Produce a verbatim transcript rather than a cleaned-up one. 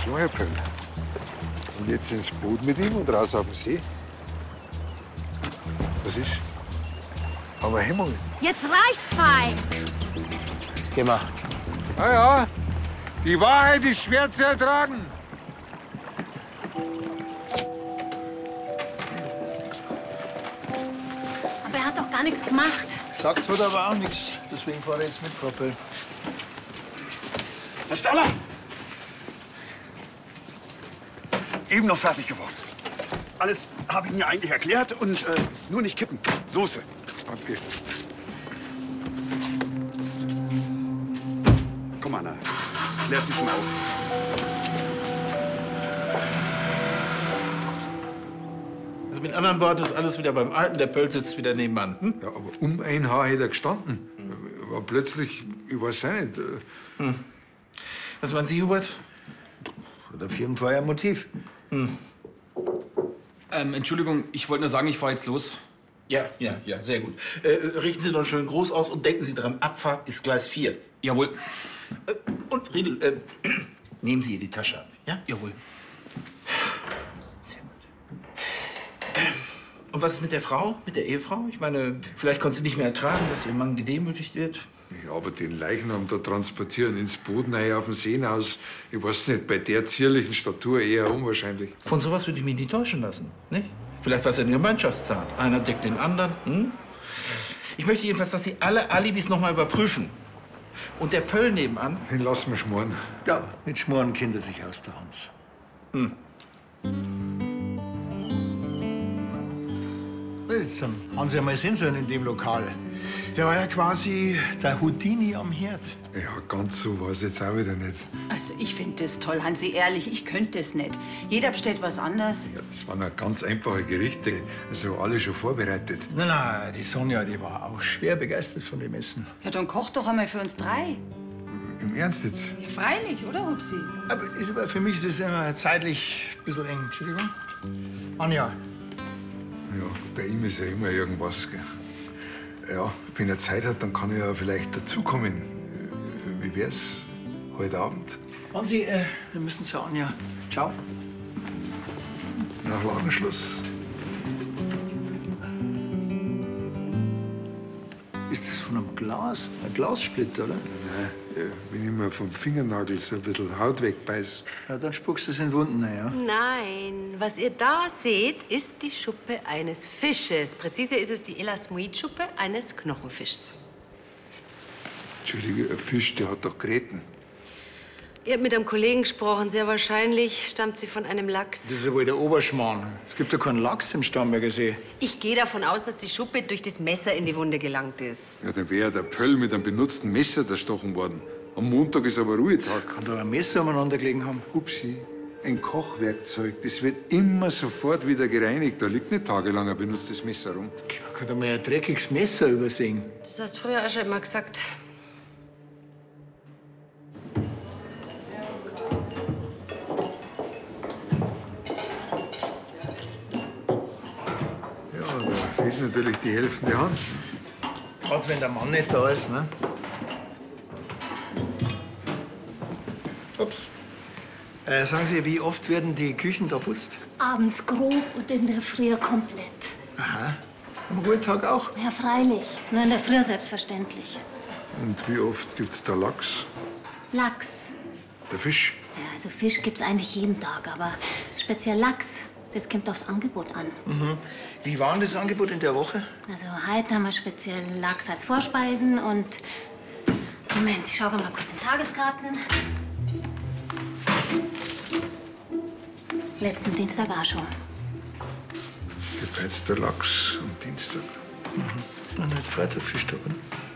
So, Herr Pöll. Und jetzt ins Boot mit ihm und raus auf den See? Was ist? Aber Hemmungen. Jetzt reicht's, fein. Geh mal. Ja, ja. Die Wahrheit ist schwer zu ertragen. Aber er hat doch gar nichts gemacht. Sagt hat aber auch nichts. Deswegen fahre ich jetzt mit, Frau Pöll. Herr Staller! Eben noch fertig geworden. Alles habe ich mir eigentlich erklärt und äh, nur nicht kippen. Soße. Okay. Komm, Anna. Klärt sich schon auf. Also mit anderen Worten ist alles wieder beim Alten. Der Pöll sitzt wieder nebenan. Hm? Ja, aber um ein Haar hätte er gestanden. War plötzlich, ich weiß auch nicht. äh, Hm. Was meinen Sie, Hubert? Hat auf jeden Fall ein Motiv. Hm. Ähm, Entschuldigung, ich wollte nur sagen, ich fahre jetzt los. Ja, ja, ja, sehr gut. Äh, richten Sie noch schön groß aus und denken Sie dran, Abfahrt ist Gleis vier. Jawohl. Äh, und Riedel, äh, nehmen Sie ihr die Tasche ab. Ja? Jawohl. Sehr gut. Ähm, und was ist mit der Frau, mit der Ehefrau? Ich meine, vielleicht konnte sie nicht mehr ertragen, dass ihr Mann gedemütigt wird. Ja, aber den Leichnam da transportieren ins Boot rein auf dem See hinaus, ich weiß nicht, bei der zierlichen Statur eher unwahrscheinlich. Von sowas würde ich mich nicht täuschen lassen, nicht? Vielleicht war es eine Gemeinschaftstat. Einer deckt den anderen. Hm? Ich möchte jedenfalls, dass Sie alle Alibis noch mal überprüfen. Und der Pöll nebenan. Den lassen wir schmoren. Ja, mit Schmoren kennt er sich aus, der Hans. Hm. Jetzt ähm, haben Sie ja mal sehen sollen in dem Lokal. Der war ja quasi der Houdini am Herd. Ja, ganz so war es jetzt auch wieder nicht. Also, ich finde das toll, Hansi, ehrlich, ich könnte es nicht. Jeder bestellt was anderes. Ja, das waren ja ganz einfache Gerichte, also alle schon vorbereitet. Nein, nein, die Sonja, die war auch schwer begeistert von dem Essen. Ja, dann koch doch einmal für uns drei. Im Ernst jetzt? Ja, freilich, oder, Hupsi? Aber, ist, aber für mich ist das immer zeitlich ein bisschen eng. Entschuldigung. Anja. Ja, bei ihm ist ja immer irgendwas. Gell? Ja, wenn er Zeit hat, dann kann er ja vielleicht dazukommen. Äh, Wie wär's heute Abend? Hansi, äh, wir müssen zur Anja. Ciao. Nach Ladenschluss. Ist das von einem Glas? Ein Glassplitter, oder? Nein, äh, wenn ich mir vom Fingernagel so ein bisschen Haut wegbeiß. Ja, dann spuckst du es in die Wunden rein, ja? Nein, was ihr da seht, ist die Schuppe eines Fisches. Präzise ist es die Elasmoid-Schuppe eines Knochenfischs. Entschuldige, ein Fisch, der hat doch Gräten. Ihr habt mit einem Kollegen gesprochen. Sehr wahrscheinlich stammt sie von einem Lachs. Das ist ja wohl der Oberschmarrn. Es gibt ja keinen Lachs im Starnberger See. Ich gehe davon aus, dass die Schuppe durch das Messer in die Wunde gelangt ist. Ja, dann wäre der Pöll mit einem benutzten Messer erstochen worden. Am Montag ist aber Ruhetag. Kann da ein Messer umeinander gelegen haben? Upsi, ein Kochwerkzeug, das wird immer sofort wieder gereinigt. Da liegt nicht tagelang ein benutztes Messer rum. Man kann da mal ein dreckiges Messer übersehen. Das hast du früher auch schon immer gesagt. Ja, da fehlt natürlich die helfende Hand. Gerade wenn der Mann nicht da ist, ne? Ups. Äh, sagen Sie, wie oft werden die Küchen da putzt? Abends grob und in der Früh komplett. Aha. Am Ruhetag auch? Ja, freilich. Nur in der Früh selbstverständlich. Und wie oft gibt's da Lachs? Lachs. Der Fisch? Ja, also Fisch gibt's eigentlich jeden Tag, aber speziell Lachs, das kommt aufs Angebot an. Mhm. Wie war denn das Angebot in der Woche? Also heute haben wir speziell Lachs als Vorspeisen und... Moment, ich schau mal kurz in Tageskarten. Letzten Dienstag auch schon. Gepeizter Lachs am Dienstag. Mhm. Und nicht Freitag Fischtag, oder?